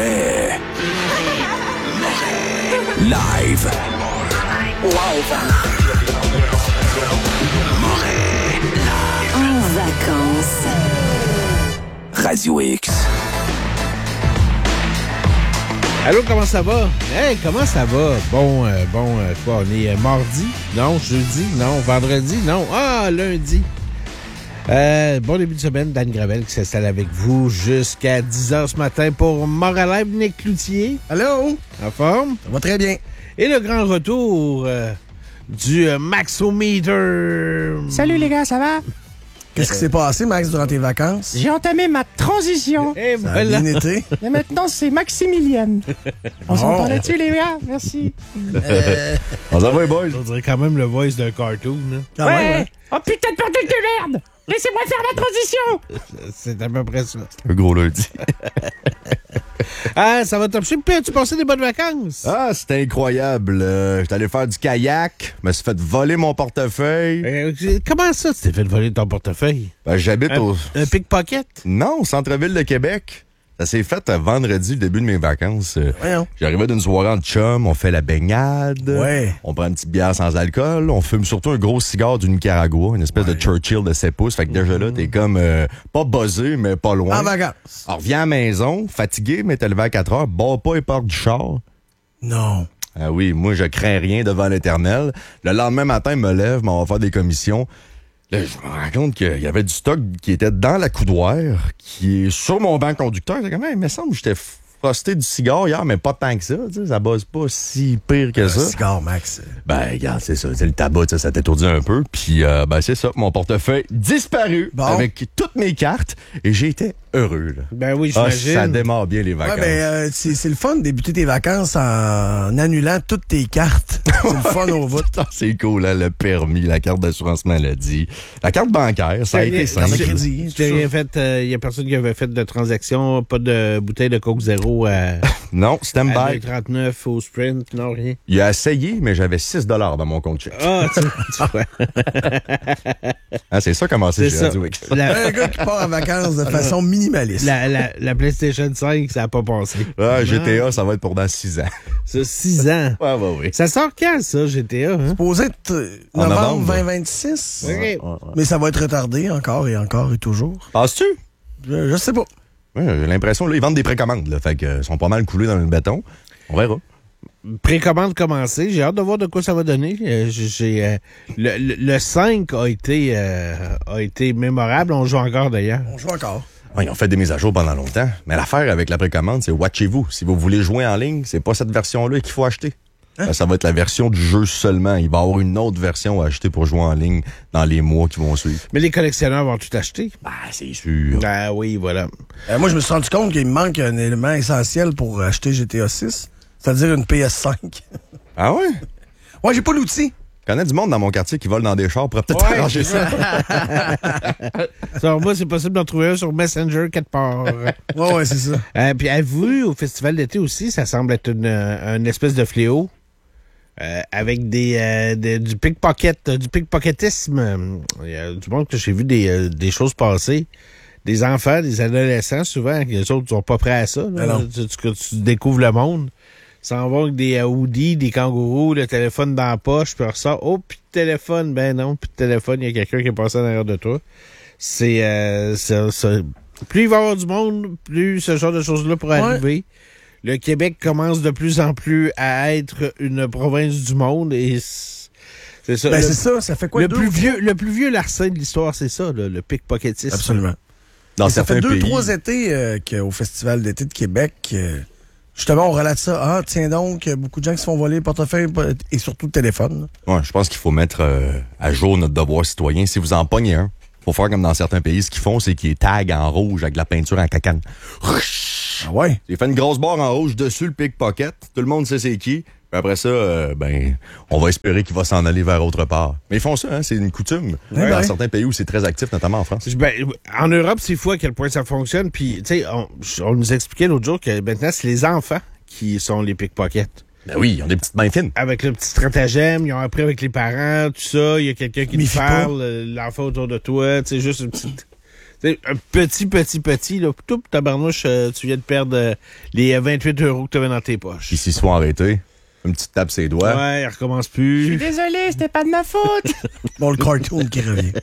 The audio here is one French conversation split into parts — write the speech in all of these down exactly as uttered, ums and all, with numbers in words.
Moret. Live. Live. Moret. En vacances. Radio X. Allô, comment ça va? Hey, comment ça va? Bon, euh, bon, euh, quoi, on est euh, mardi? Non, jeudi? Non, vendredi? Non. Ah, lundi. Euh, bon début de semaine, Dan Gravel qui s'installe avec vous jusqu'à dix heures ce matin pour Moret Live. Nick Cloutier. Allô? En forme? Ça va très bien. Et le grand retour euh, du euh, Maxometer. Salut les gars, ça va? Qu'est-ce qui s'est passé, Max, durant tes vacances? J'ai entamé ma transition. Et Ça a voilà. bien été. Et maintenant, c'est Maximilian. On s'en Oh. parle là-dessus, les gars? Merci. On s'en va, les boys. On dirait quand même le voice d'un cartoon. Là. Quand même, hein? Oh putain de bordel de merde! Laissez-moi faire ma transition! C'est à peu près ça. Un gros lundi. Ah, ça va top shape. Puis, as-tu passé des bonnes vacances? Ah, c'était incroyable. Euh, J'étais allé faire du kayak. Je me suis fait voler mon portefeuille. Euh, comment ça, tu t'es fait voler ton portefeuille? Ben, j'habite Un, au... un pickpocket? Non, au centre-ville de Québec. Ça s'est fait euh, vendredi, le début de mes vacances. Euh, Voyons. J'arrivais d'une soirée en chum, on fait la baignade. Ouais. On prend une petite bière sans alcool. On fume surtout un gros cigare du Nicaragua, une espèce de Churchill de sept pouces. Fait que déjà là, t'es comme, euh, pas buzzé, mais pas loin. En vacances. On revient à la maison, fatigué, mais t'es levé à quatre heures, bats pas et porte du char. Non. Ah oui, moi, je crains rien devant l'Éternel. Le lendemain matin, je me lève, mais on va faire des commissions. Là, je me rends compte qu'il y avait du stock qui était dans la coudoir, qui est sur mon banc conducteur. C'est comme, hey, il me semble que j'étais frosté du cigare hier, mais pas tant que ça. Tu sais, ça bosse pas si pire que Un ça. cigare, Max. Ben, regarde, c'est ça. C'est le tabac, tu sais, ça t'étourdit un peu. Puis, euh, ben, c'est ça. Mon portefeuille disparu Bon. avec toutes mes cartes. Et j'ai été heureux, là. Ben oui, Ah, j'imagine. ça démarre bien les Ouais, vacances. ben, euh, c'est c'est le fun de débuter tes vacances en annulant toutes tes cartes. C'est le fun au bout. Ah, c'est cool, hein, le permis, la carte d'assurance maladie, la carte bancaire, ça a été Carte de simple. crédit. Je t'ai rien fait. Il euh, y a personne qui avait fait de transaction, pas de bouteille de Coke Zéro à, Non, à stand-by. deux trente-neuf au Sprint, non, rien. Il a essayé, mais j'avais six dollars dans mon compte chèque. Ah, tu, tu vois. Ah, c'est ça comment c'est C'est chez ça. Radio X. La, Un gars qui part en vacances de façon minimaliste. la, la, la PlayStation cinq, ça n'a pas passé. Ah, G T A, ça va être pour dans six ans. Ça, six ans. Ouais, ouais, oui. Ça sort quand, ça, G T A? Hein? Supposé être euh, En novembre novembre. vingt vingt-six. OK. Mais ça va être retardé encore et encore et toujours. Penses-tu? Je, je sais pas. Ouais, j'ai l'impression, là, ils vendent des précommandes, là. Fait que, euh, ils sont pas mal coulés dans le béton. On verra. Précommande commencée. J'ai hâte de voir de quoi ça va donner. Euh, j'ai, j'ai, euh, le, le, le cinq a été, euh, a été mémorable. On joue encore, d'ailleurs. On joue encore. Ouais, ils ont fait des mises à jour pendant longtemps. Mais l'affaire avec la précommande, c'est watchez-vous. Si vous voulez jouer en ligne, c'est pas cette version-là qu'il faut acheter. Hein? Ça va être la version du jeu seulement. Il va y avoir une autre version à acheter pour jouer en ligne dans les mois qui vont suivre. Mais les collectionneurs vont tout acheter. Ah, c'est sûr. Ah oui, voilà. Euh, moi, je me suis rendu compte qu'il me manque un élément essentiel pour acheter G T A six, c'est-à-dire une P S cinq. Ah ouais? Ouais, j'ai pas l'outil. Je connais du monde dans mon quartier qui vole dans des chars. Pourrait peut-être Ouais. arranger ça. Sur moi, c'est possible d'en trouver un sur Messenger quelque part. Ouais, ouais, c'est ça. Euh, puis avez-vous, au festival d'été aussi, ça semble être une, euh, une espèce de fléau. Euh, avec des, euh, des- du pickpocket, euh, du pickpocketisme. Euh, Il y a du monde que j'ai vu des, euh, des choses passer. Des enfants, des adolescents, souvent, les autres sont pas prêts à ça. là. Alors. Tu, tu- tu découvres le monde. Ils s'en vont avec des euh, hoodies, des kangourous, le téléphone dans la poche, puis ressort. Oh, puis de téléphone. Ben non, puis de téléphone, il y a quelqu'un qui est passé en arrière de toi. C'est, euh, ça- ça- plus il va y avoir du monde, plus ce genre de choses-là pourrait Ouais. arriver. Le Québec commence de plus en plus à être une province du monde et c- c'est ça. Ben, le, c'est ça. Ça fait quoi? le deux plus ou vieux, le plus vieux larcin de l'histoire, c'est ça, là, le pickpocketisme. Absolument. Dans Et ça certains fait deux, pays. trois étés euh, qu'au Festival d'été de Québec, euh, justement, on relate ça. Ah, tiens donc, euh, beaucoup de gens qui se font voler le portefeuille et surtout le téléphone. là. Ouais, je pense qu'il faut mettre euh, à jour notre devoir citoyen. Si vous en pognez un, faut faire comme dans certains pays. Ce qu'ils font, c'est qu'ils taguent en rouge avec de la peinture en cacane. Ah ouais? J'ai fait une grosse barre en rouge dessus le pickpocket. Tout le monde sait c'est qui. Puis après ça, euh, ben, on va espérer qu'il va s'en aller vers autre part. Mais ils font ça, hein, c'est une coutume. Ouais, dans ouais. certains pays où c'est très actif, notamment en France. Ben, en Europe, c'est fou à quel point ça fonctionne. Puis, tu sais, on, on nous expliquait l'autre jour que maintenant, c'est les enfants qui sont les pickpockets. Ben oui, ils ont des petites mains fines. Avec le petit stratagème, ils ont appris avec les parents, tout ça. Il y a quelqu'un qui te Méfie pas. parle, euh, l'enfant autour de toi. Tu sais, juste une petite. C'est un petit, petit, petit, là. Tout, tabarnouche, euh, tu viens de perdre euh, les vingt-huit euros que tu avais dans tes poches. Puis s'ils se font arrêter, une petite tape ses doigts. Ouais, il recommence plus. Désolé, c'était pas de ma faute. Bon, le cartoon qui revient.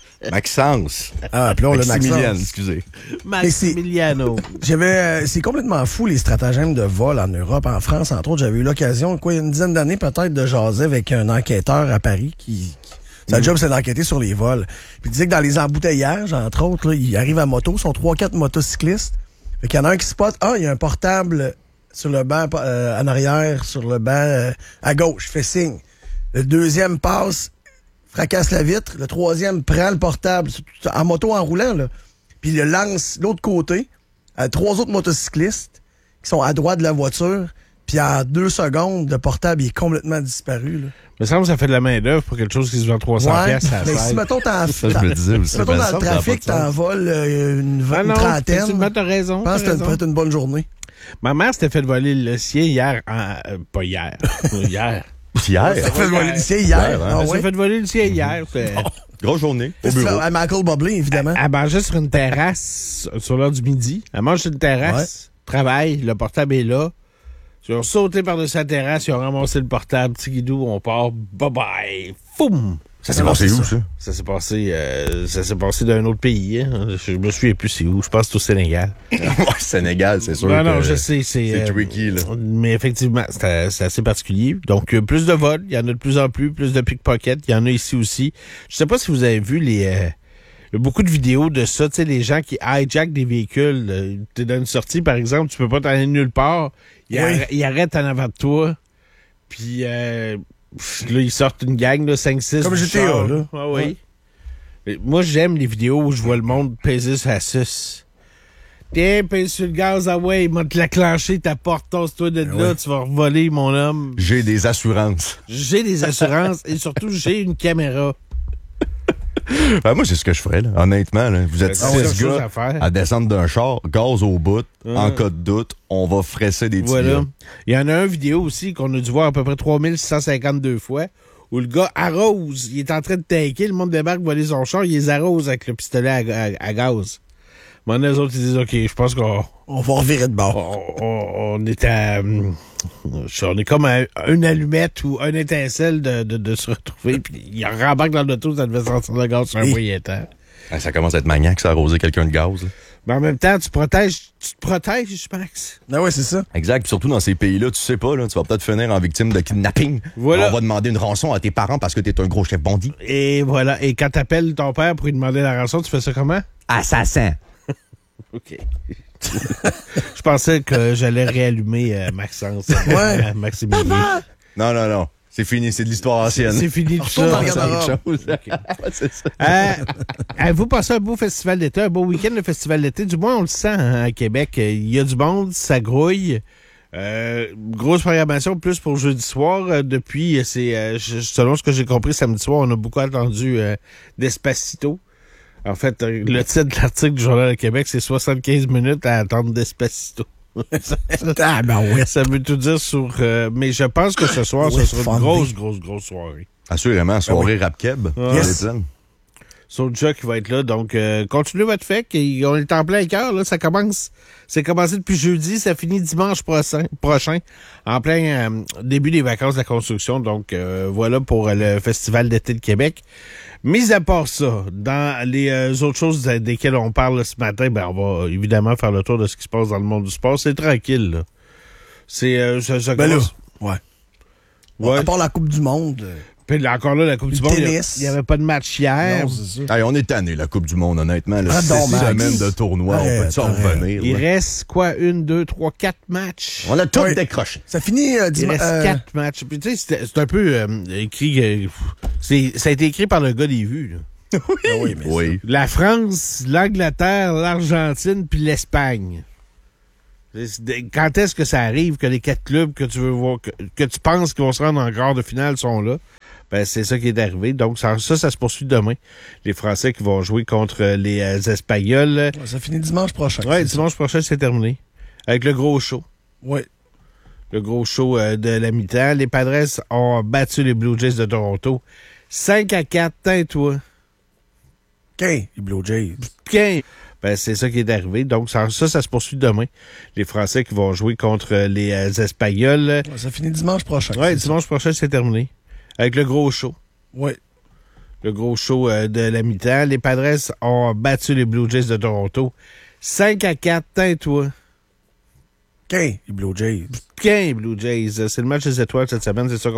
Maxence. Ah, puis là, on l'a Maximilian, Maxence. excusez. Maximiliano. J'avais, euh, c'est complètement fou les stratagèmes de vol en Europe, en France, entre autres. J'avais eu l'occasion, quoi, il y a une dizaine d'années peut-être, de jaser avec un enquêteur à Paris qui, qui sa job, c'est d'enquêter sur les vols. Puis il disait que dans les embouteillages, entre autres, là, il arrive à moto, ils sont trois, quatre motocyclistes. Fait qu'il y en a un qui spot, ah, il y a un portable sur le banc euh, en arrière, sur le banc euh, à gauche, fait signe. Le deuxième passe, fracasse la vitre. Le troisième prend le portable en moto en roulant, là. Puis il le lance de l'autre côté à trois autres motocyclistes qui sont à droite de la voiture. Puis en deux secondes, le portable il est complètement disparu. Là. Il me semble que ça fait de la main-d'œuvre pour quelque chose qui se vend trois cents Ouais, piastres à mais la si, salle. mettons, t'en, Ça, je me disais aussi. si, mettons, Ben, dans ça, le ça a pas trafic, de sens. t'en voles euh, une, Ah une non, trentaine. effectivement, t'as raison. Je pense t'as que t'as raison. fait une bonne journée. Ma mère s'était fait voler le sien hier. En, euh, pas hier. hier. Hier. Ça fait voler le sien hier. Hier, hein. Ah Elle s'est ouais? fait voler le sien hier. C'est- Grosse journée. Au Qu'est-ce que tu bureau. fais? À Michael Bublé, évidemment. Elle mangeait sur une terrasse sur l'heure du midi. Elle mange sur une terrasse, travaille, le portable est là. Ils ont sauté par-dessus la terrasse, ils ont ramassé le portable. Petit guidou, on part. Bye-bye. Foum! Ça s'est passé où, ça? Ça s'est passé, euh, ça s'est passé d'un autre pays. Hein. Je me souviens plus c'est où. Je pense que c'est au Sénégal. Ouais, Sénégal, c'est sûr. Non, non, que je sais. C'est, C'est euh, tricky, là. Mais effectivement, c'est, euh, c'est assez particulier. Donc, euh, plus de vols. Il y en a de plus en plus. Plus de pickpockets. Il y en a ici aussi. Je sais pas si vous avez vu les... Euh, il y a beaucoup de vidéos de ça. Tu sais, les gens qui hijackent des véhicules. Euh, t'es dans une sortie, par exemple, tu peux pas t'en aller nulle part. Ils, Oui. arr- ils arrêtent en avant de toi. Puis... Euh, pff, là, ils sortent une gang, là, cinq six. Comme du G T A, char. là. Ah oui. Mais moi, j'aime les vidéos où je vois le monde peser sur la suce. Tiens, pèse sur le gaz, ah ouais, il m'a te la clenché, ta porte, tosse-toi de là, ouais. tu vas revoler, mon homme. J'ai des assurances. J'ai des assurances et surtout, j'ai une caméra. Ben, moi, c'est ce que je ferais, là. Honnêtement, là. Vous êtes Ah ouais, six c'est chose gars à faire. à descendre d'un char, gaz au bout, en cas de doute, on va fresser des petits Voilà. gars. Il y en a un vidéo aussi qu'on a dû voir à peu près trois mille six cent cinquante-deux fois où le gars arrose, il est en train de tanker, le monde débarque, voler son char, il les arrose avec le pistolet à, à, à gaz. Mais les autres, ils disent, OK, je pense qu'on On va revirer de bord. on, on, on est à... hum, on est comme à une allumette ou un étincelle de, de, de se retrouver, puis il rembarque dans l'auto, ça devait sentir le gaz sur un Et- moyen temps. Ah, ça commence à être maniaque, ça, arroser quelqu'un de gaz. là. Mais en même temps, tu protèges, tu te protèges, Max. Ah ouais, c'est ça. Exact. Puis surtout dans ces pays-là, tu sais pas, là, tu vas peut-être finir en victime de kidnapping. Voilà. On va demander une rançon à tes parents parce que t'es un gros chef bandit. Et voilà. Et quand t'appelles ton père pour lui demander la rançon, tu fais ça comment? Assassin. OK. Je pensais que j'allais réallumer euh, Maxence. Ouais. euh, Maximilien. Non, non, non. C'est fini, c'est de l'histoire ancienne. C'est fini tout Retourne ça. dans le C'est autre garde-robe. chose. Ouais, c'est ça. Euh, avez-vous passé un beau festival d'été, un beau week-end de festival d'été? Du moins, on le sent hein, à Québec. Il y a du monde, ça grouille. Euh, grosse programmation plus pour jeudi soir. Euh, depuis, c'est euh, je- selon ce que j'ai compris, samedi soir, on a beaucoup attendu euh, Despacito. En fait, euh, le titre de l'article du Journal de Québec, c'est soixante-quinze minutes à attendre Despacito. Ah, ben ouais. Ça veut tout dire sur... euh, mais je pense que ce soir, Oui, ce sera fun une grosse, day. grosse, grosse soirée. Assurément, soirée rap keb. Yes. Soulja qui va être là. Donc, euh, continuez votre fête. Et on est en plein cœur. Là, ça commence. C'est commencé depuis jeudi. Ça finit dimanche prochain. prochain en plein euh, début des vacances de la construction. Donc, euh, voilà pour euh, le Festival d'été de Québec. Mis à part ça, dans les euh, autres choses desquelles on parle ce matin, ben, on va évidemment faire le tour de ce qui se passe dans le monde du sport. C'est tranquille, là. C'est... Euh, ça, ça Ben là, commence- ouais. Ouais. À part la Coupe du Monde. euh, Puis là, encore là, la Coupe Le du Monde, il y a- tennis. il n'y avait pas de match hier. Non, c'est ça. Hey, on est tanné, la Coupe du Monde, honnêtement. Là, Ah, six donc, Max. semaines de tournoi, on Arrête, peut s'en arrête. revenir. Il là. reste quoi? Une, deux, trois, quatre matchs? On a tout Ouais. décroché. Ça finit euh, Il dimanche. reste quatre matchs. Puis tu sais, c'était- c'est un peu euh, écrit... euh, c'est, ça a été écrit par le gars des vues, là. oui, mais Oui. La France, l'Angleterre, l'Argentine, puis l'Espagne. C'est- Quand est-ce que ça arrive que les quatre clubs que tu veux voir, que, que tu penses qu'ils vont se rendre en quart de finale sont là? Ben, c'est ça qui est arrivé. Donc, ça, ça, ça se poursuit demain. Les Français qui vont jouer contre les euh, Espagnols. Ouais, ça finit dimanche prochain. Ouais, c'est dimanche prochain, c'est terminé. Avec le gros show. ça. Ouais. Le gros show euh, de la mi-temps. Les Padres ont battu les Blue Jays de Toronto. cinq à quatre, tain-toi. Quin, les Blue Jays. Quin. Ben, c'est ça qui est arrivé. Donc, ça, ça, ça se poursuit demain. Les Français qui vont jouer contre les euh, Espagnols. Ouais, ça finit dimanche prochain. Oui, dimanche ça. prochain, c'est terminé. Avec le gros show. Oui. Le gros show euh, de la mi-temps. Les Padres ont battu les Blue Jays de Toronto. cinq à quatre, tain-toi. Quin, les Blue Jays. Quin, Blue Jays. C'est le match des étoiles cette semaine, c'est ça qu'on